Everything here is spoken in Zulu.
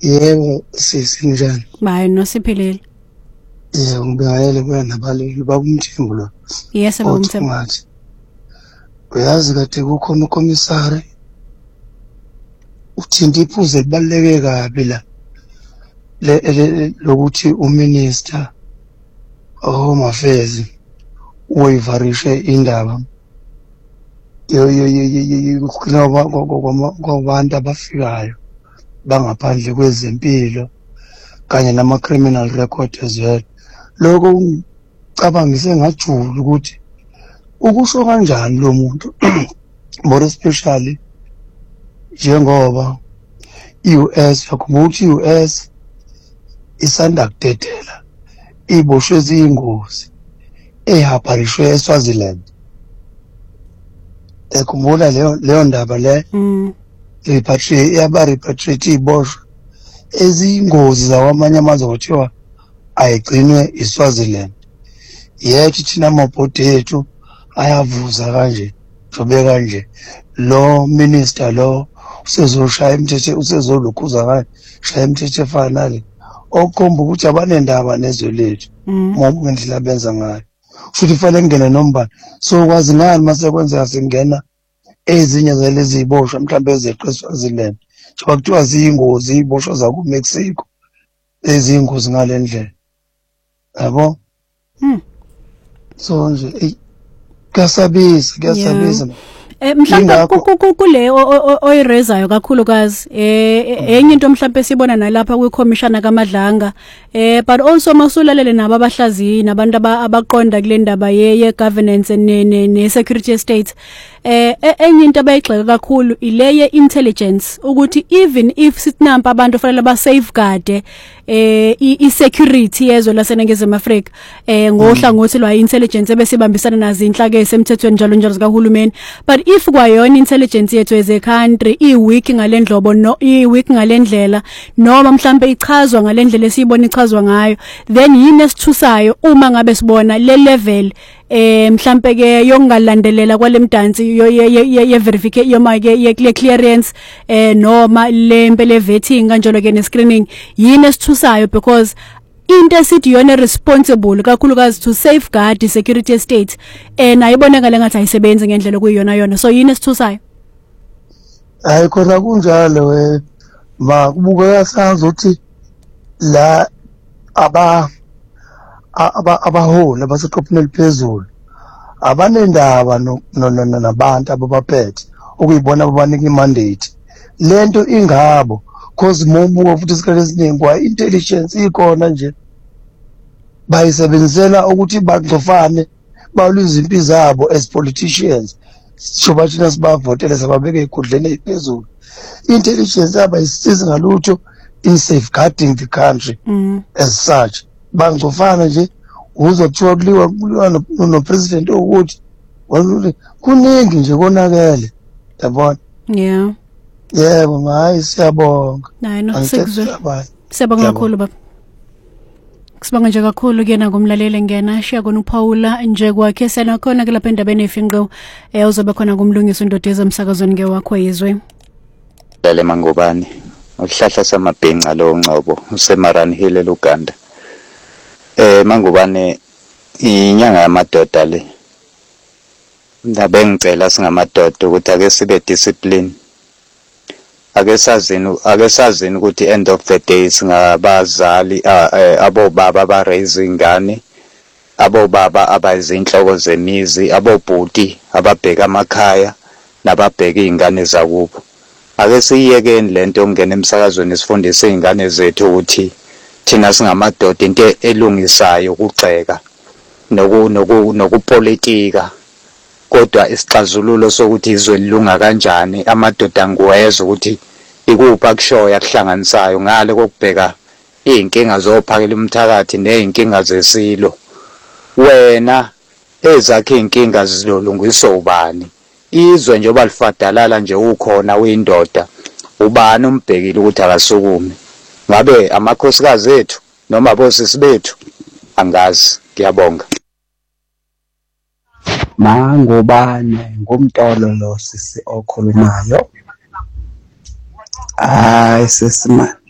Yebo sisi njani? Bayi nosiphilile. Yebo ngibangele kuya nabaleki babumthembu lo. Yes babumthembu. Ngathi uyazi kade kukhona ukomisari uthinta iphuzu elibaluleke kabi la lokuthi uminister Home Affairs uyivarishe indaba kwabantu abafikayo bangaphandle kwezempilo kanye nama-criminal record as well. Lokho ngicabangise ngajula ukuthi ukusho kanjani lo muntu more especially njengoba i-US yakhumbula ukuthi i-US isanda kudedela iboshwe eziyingozi ehabharishwe eSwaziland. Ekhumbula leyo ndaba le repatriate iboshwe eziyingozi zakwamanye amazwe kuthiwa ayigcinwe iSwaziland. Yethu thina amabhodi ethu ayavuza kanje jobe kanje lo minister lo usezoshaya imithetho usezolukhuza kanje shaya imithetho efana nale okhomba ukuthi abanendaba nezwe lethu ngendlela benza ngayo futhi fanele ngene nombani so kwazi ngani mase kwenzeka singena ezinye zalezi ziboshwa mhlawumbe ezeqe eSwaziland njengoba kuthiwa ziyingozi iboshwa zaku Mexico eziyingozi ngalendlela yabo so nje kuyasabisa mhlawumbe kule oyirezayo kakhulukazi enye into mhlawumbe sibona nalapha kwikhomishana kaMadlanga but also masulalele nabo abahlaziyi nabantu abaqonda kule ndaba ye governance ne security state enye into abayigxeka kakhulu ile ye intelligence ukuthi even if sitnampa abantu fanele ba safeguard i-security yezwe laseNingizimu Afrika ngohlangothi lwa intelligence ebesibambisana nazo inhlaka esemthethweni njalo zikahulumeni but if kwayona intelligence yethu as a country i-weak ngalendlobo no i-weak ngalendlela noma mhlambe ichazwa ngalendlela esiyibona ichazwa ngayo then yini esithusayo uma ngabe sibona le level mhlambe ke yokungalandelela kwalemdansi ye verification yoma ke ye clearance noma lempele vetting kanjalo ke ne screening yini esithusayo because into esithi yona responsible kakhulukazi to safeguard the security state ayibonakala ngathi ayisebenzi ngendlela kuyiyona so yini esithusayo hayi khona kunjalo kubukeka sazi ukuthi la abaholi abaseqopheni eliphezulu abanendaba nabantu ababaphethe okuyibona ababanika imandate lento ingabo cause mobuka futhi isikhathi esiningi kwa intelligence ikhona nje bayisebenzisela ukuthi bagcofane balwiza impilo zabo as politicians shoba thina sibavotele sababeka ekhundleni eziphezulu intelligence abayisiza ngalutho in safeguarding the country as such bangcofana nje uzothiwa kuliwa no president ukuthi kuningi nje konakele yabona yebo hayi siyabonga hayi no sikuzwe siyabonga kakhulu baba Kusibonga nje kakhulu kuyena kumlaleli ngena shiya kona uPaula nje kwakhe sena khona ke lapha endabeni efinqo uzobe khona kumlungisa indodeza emsakazweni ngewakho yizwe Lale Mangubane uhlahla samabhenca lo ngcobo useMarani Hill eLuganda Mangubane inyanga yamadoda le ndabe ngicela singamadoda ukuthi ake sibe discipline ake sazini ukuthi end of the day singabazali abobaba ba raise ingane abobaba abayizinhloko zemizi abobhuti ababheka emakhaya nababheka izingane zakubo ake siyekeni lento ongena emsakazweni sifundise izingane zethu ukuthi thina singamadoda into elungisayo ukugxeka nokupolitika kodwa isixazululo sokuthi izwe lilunga kanjani amadoda nguweza ukuthi ikuphi akushoya kuhlanganisayo ngale kokubheka izinkinga zophakela umthakathi nezinkinga zesilo wena ezakhe inkinga zilolungiswa ubani izwe njengoba lifadalala nje ukhona uyindoda ubani umbhekile ukuthi akasukume ngabe amakhosikazi ethu noma bosisi bethu angazi ngiyabonga Mangubane ngumtolo lo sisi okhulumayo sesima